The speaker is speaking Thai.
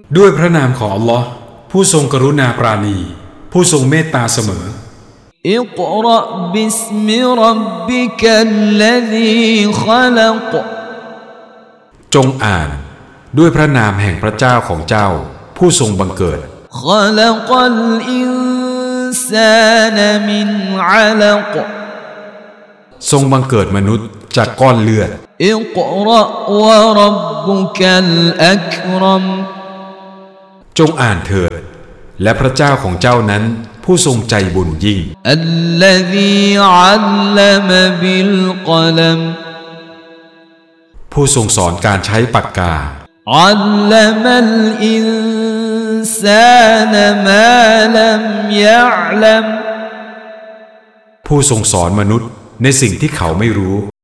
ด้วยพระนามของอัลลอฮ์ผู้ทรงกรุณาปราณีผู้ทรงเมตตาเสมออิกเราะบิสมิร็อบบิกัลลซีขะลักจงอ่านด้วยพระนามแห่งพระเจ้าของเจ้าผู้ทรงบังเกิดขะลักัลอินซานมินอะลักทรงบังเกิดมนุษย์จากก้อนเลือดอิกเราะวะร็อบบุกัลอักรัมจงอ่านเถิดและพระเจ้าของเจ้านั้นผู้ทรงใจบุญยิ่งอัลลซีอัลลัมบิลกะลัมผู้ทรงสอนการใช้ปากกาอัลลัมัลอินซานมาลัมยะอ์ลัมผู้ทรงสอนมนุษย์ในสิ่งที่เขาไม่รู้